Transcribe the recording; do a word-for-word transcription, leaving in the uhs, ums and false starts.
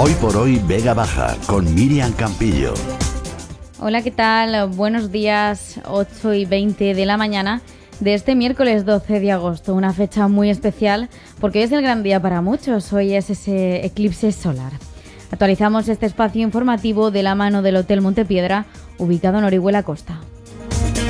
Hoy por hoy Vega Baja con Miriam Campillo. Hola, ¿qué tal? Buenos días, ocho y veinte de la mañana de este miércoles doce de agosto, una fecha muy especial porque hoy es el gran día para muchos, hoy es ese eclipse solar. Actualizamos este espacio informativo de la mano del Hotel Montepiedra, ubicado en Orihuela Costa.